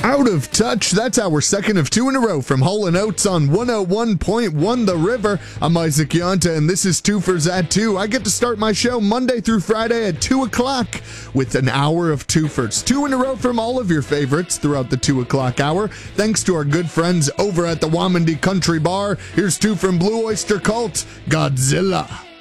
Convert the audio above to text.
Out of Touch, that's our second of two in a row from Hall & Oates on 101.1 The River. I'm Isaac Yonta, and this is Twofers at 2. I get to start my show Monday through Friday at 2 o'clock with an hour of twofers. Two in a row from all of your favorites throughout the 2 o'clock hour. Thanks to our good friends over at the Wamandi Country Bar. Here's two from Blue Oyster Cult, Godzilla.